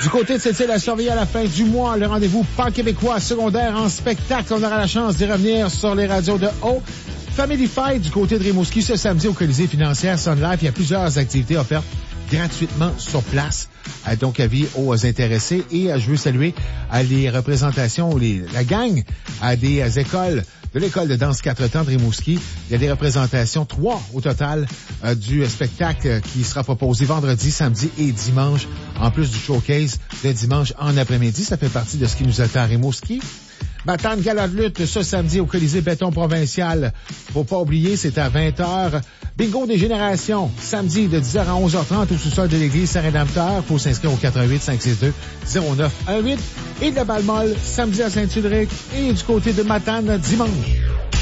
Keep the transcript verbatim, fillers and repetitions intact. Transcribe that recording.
Du côté de cette île à surveiller à la fin du mois, le rendez-vous pan-québécois secondaire en spectacle. On aura la chance d'y revenir sur les radios de haut. Family Fight du côté de Rimouski ce samedi au Colisée financière Sun Life. Il y a plusieurs activités offertes gratuitement sur place. Euh, donc, avis aux intéressés. Et euh, je veux saluer euh, les représentations, les, la gang euh, des euh, écoles, de l'école de danse quatre temps de Rimouski. Il y a des représentations, trois au total, euh, du spectacle euh, qui sera proposé vendredi, samedi et dimanche, en plus du showcase de dimanche en après-midi. Ça fait partie de ce qui nous attend à Rimouski. Matane Gala de lutte ce samedi au Colisée Béton Provincial. Faut pas oublier, c'est à vingt heures. Bingo des générations, samedi de dix heures à onze heures trente au sous-sol de l'église Saint-Rédempteur. Faut s'inscrire au quatre un huit, cinq six deux, zéro neuf un huit. Et de la balle molle, samedi à Saint-Ulrich et du côté de Matane dimanche.